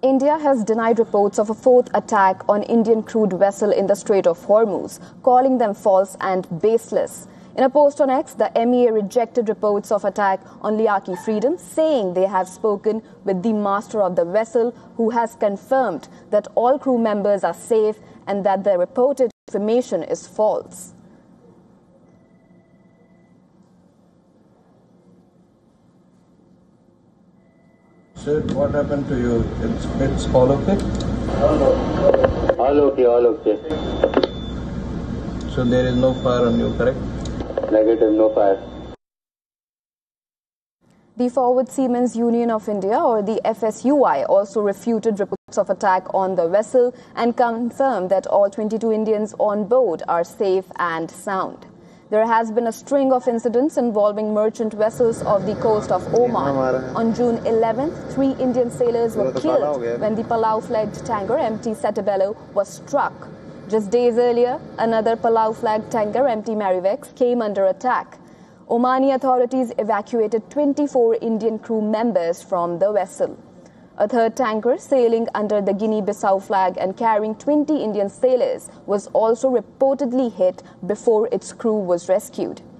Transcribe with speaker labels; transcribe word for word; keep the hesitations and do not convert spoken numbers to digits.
Speaker 1: India has denied reports of a fourth attack on Indian crude vessel in the Strait of Hormuz, calling them false and baseless. In a post on X, the M E A rejected reports of attack on Liaki Freedom, saying they have spoken with the master of the vessel, who has confirmed that all crew members are safe and that the reported information is false.
Speaker 2: Sir, what happened to you? It's, it's all okay?
Speaker 3: All okay, all okay.
Speaker 2: So there is no fire on you, correct?
Speaker 3: Negative, no fire.
Speaker 1: The Forward Seamen's Union of India, or the F S U I, also refuted reports of attack on the vessel and confirmed that all twenty-two Indians on board are safe and sound. There has been a string of incidents involving merchant vessels off the coast of Oman. On June eleventh, three Indian sailors were killed when the Palau-flagged tanker M T Setabelo was struck. Just days earlier, another Palau-flagged tanker M T Marivex came under attack. Omani authorities evacuated twenty-four Indian crew members from the vessel. A third tanker sailing under the Guinea-Bissau flag and carrying twenty Indian sailors was also reportedly hit before its crew was rescued.